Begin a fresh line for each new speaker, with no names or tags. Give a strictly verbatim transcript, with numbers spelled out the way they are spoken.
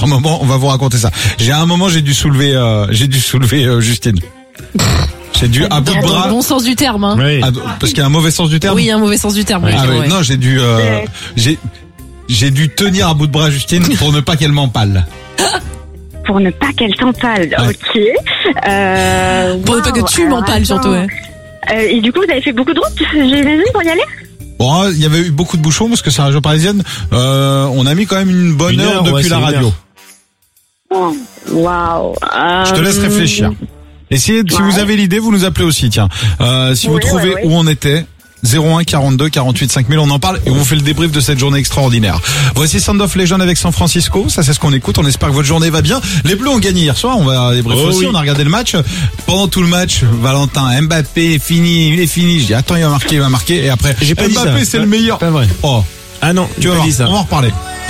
un moment, on va vous raconter ça. J'ai un moment, j'ai dû soulever, euh, j'ai dû soulever euh, Justine. J'ai dû à bout de bras.
Dans le bon sens du terme, hein.
Oui.
À, parce qu'il y a un mauvais sens du terme.
Oui, il y a un mauvais sens du terme.
Ah,
oui,
oui.
ouais.
Non, j'ai dû, euh, j'ai, j'ai dû tenir à bout de bras Justine pour ne pas qu'elle m'empale.
Pour ne pas qu'elle s'empale.
Ouais.
Ok. Euh,
Pour ne
wow.
pas que tu
Alors,
m'empales, surtout,
attends.
ouais.
Euh, et du coup, vous avez fait beaucoup de route, j'imagine, pour y aller?
Bon, il y avait eu beaucoup de bouchons parce que c'est la région parisienne. Euh, on a mis quand même une bonne
Une
heure,
heure,
depuis
ouais, c'est
la
une
radio.
heure.
Oh, waouh. Euh,
Je te laisse réfléchir. Essayez, si
Ouais.
vous avez l'idée, vous nous appelez aussi, tiens. Euh, si vous
Oui,
trouvez
ouais, ouais.
où on était, zéro un quarante-deux quarante-huit cinq mille, on en parle et on vous fait le débrief de cette journée extraordinaire. Voici Sound of Legend avec San Francisco, ça c'est ce qu'on écoute, on espère que votre journée va bien. Les Bleus ont gagné hier soir, on va débriefer
Oh
aussi,
oui.
on a regardé le match. Pendant tout le match, Valentin, Mbappé est fini, il est fini. Je dis attends, il va marquer, il va marquer et après
J'ai pas dit
Mbappé
ça.
c'est le meilleur.
Pas vrai.
Oh,
Ah non,
tu
j'ai
vas
pas
voir,
dit ça.
on va en reparler.